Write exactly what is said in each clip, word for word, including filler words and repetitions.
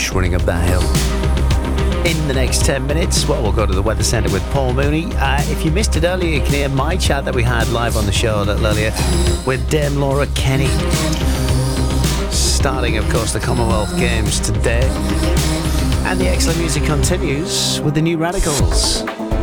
Touch running up that hill. In the next ten minutes, well, we'll go to the Weather Centre with Paul Mooney. Uh, if you missed it earlier, you can hear my chat that we had live on the show a little earlier with Dame Laura Kenny. Starting, of course, the Commonwealth Games today. And the excellent music continues with the New Radicals.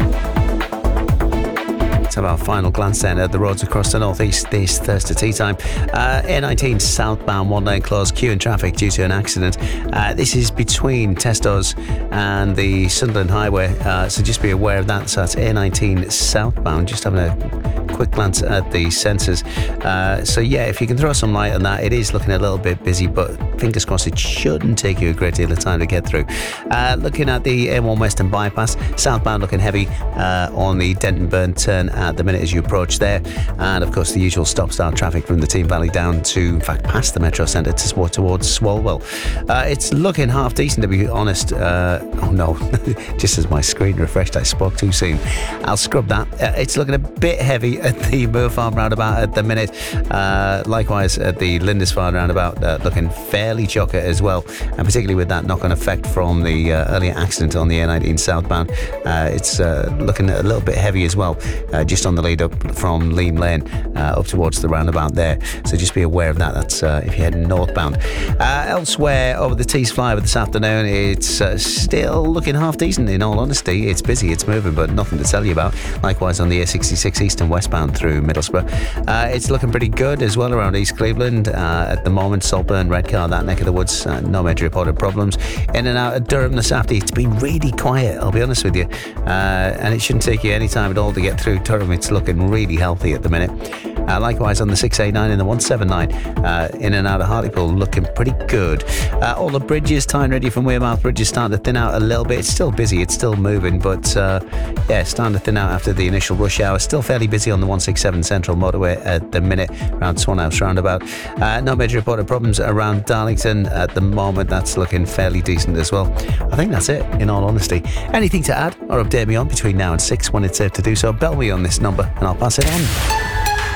Let's have our final glance then at the roads across the northeast this Thursday tea time. Uh, A nineteen southbound, one lane closed, queue in traffic due to an accident. Uh, this is between Testos and the Sunderland Highway, uh, so just be aware of that. So that's A nineteen southbound, just having a quick glance at the sensors. Uh, so yeah, if you can throw some light on that, it is looking a little bit busy, but fingers crossed it shouldn't take you a great deal of time to get through. Uh, looking at the A one Western bypass, southbound looking heavy uh, on the Denton Burn turn at the minute as you approach there, and of course the usual stop-start traffic from the Team Valley down to, in fact, past the Metro Centre to, towards Swalwell. Uh, it's looking half decent, to be honest. Uh, oh no, just as my screen refreshed, I spoke too soon. I'll scrub that. Uh, it's looking a bit heavy at the Moor Farm roundabout at the minute. Uh, likewise at the Lindisfarne roundabout, uh, looking fairly chocker as well, and particularly with that knock-on effect from the uh, earlier accident on the A nineteen southbound. Uh, it's uh, looking a little bit heavy as well, uh, just on the lead up from Lean Lane uh, up towards the roundabout there. So just be aware of that. That's uh, if you're heading northbound. Uh, elsewhere over the Tees flyover this afternoon, it's uh, still looking half decent, in all honesty. It's busy, it's moving, but nothing to tell you about. Likewise on the A sixty-six east and westbound through Middlesbrough. Uh, it's looking pretty good as well around East Cleveland. Uh, at the moment, Saltburn, Redcar, that neck of the woods, uh, no major reported problems. In and out of Durham this afternoon, it's been really quiet, I'll be honest with you. Uh, and it shouldn't take you any time at all to get through Durham. It's looking really healthy at the minute. Uh, likewise on the six eighty-nine and the one seventy-nine, uh, in and out of Hartlepool, looking pretty good. Uh, all the bridges, tying ready from Wearmouth Bridge, is starting to thin out a little bit. It's still busy, it's still moving, but uh, yeah, starting to thin out after the initial rush hour. Still fairly busy on the one sixty-seven Central Motorway at the minute, around Swanhouse roundabout. Uh, no major reported problems around Darlington at the moment. That's looking fairly decent as well. I think that's it, in all honesty. Anything to add or update me on between now and six when it's safe to do so, bell me on this number and I'll pass it on.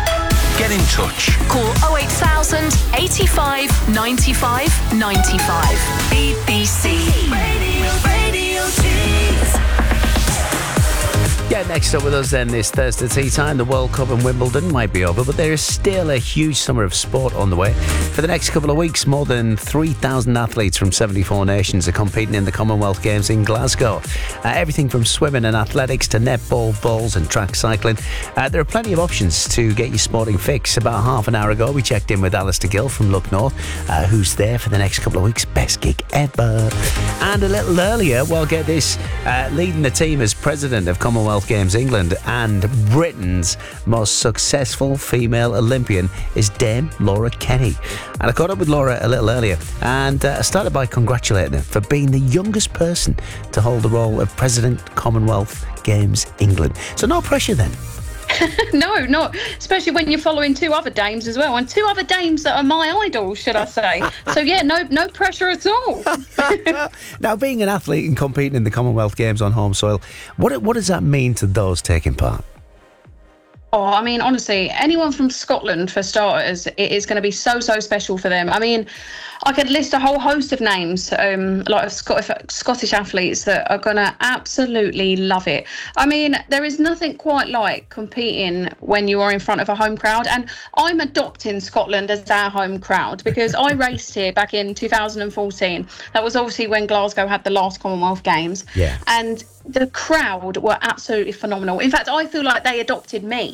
Get in touch. Call oh eight thousand, eighty-five, ninety-five, ninety-five. B B C Radio, Radio Tees. Yeah, next up with us then this Thursday tea time, the World Cup in Wimbledon might be over, but there is still a huge summer of sport on the way. For the next couple of weeks, more than three thousand athletes from seventy-four nations are competing in the Commonwealth Games in Glasgow. Uh, everything from swimming and athletics to netball, bowls and track cycling. Uh, there are plenty of options to get your sporting fix. About half an hour ago, we checked in with Alistair Gill from Look North, uh, who's there for the next couple of weeks. Best gig ever. And a little earlier, well, get this, uh, leading the team as president of Commonwealth Games England and Britain's most successful female Olympian is Dame Laura Kenny. And I caught up with Laura a little earlier and uh, started by congratulating her for being the youngest person to hold the role of President Commonwealth Games England. So no pressure then. No, not especially when you're following two other dames as well, and two other dames that are my idols, should I say. So yeah, no no pressure at all. Now, being an athlete and competing in the Commonwealth Games on home soil, what what does that mean to those taking part? Oh, I mean, honestly, anyone from Scotland, for starters, it is going to be so, so special for them. I mean, I could list a whole host of names, um, like of Scottish, Scottish athletes that are going to absolutely love it. I mean, there is nothing quite like competing when you are in front of a home crowd. And I'm adopting Scotland as our home crowd because I raced here back in two thousand fourteen. That was obviously when Glasgow had the last Commonwealth Games. Yeah. And the crowd were absolutely phenomenal. In fact, I feel like they adopted me.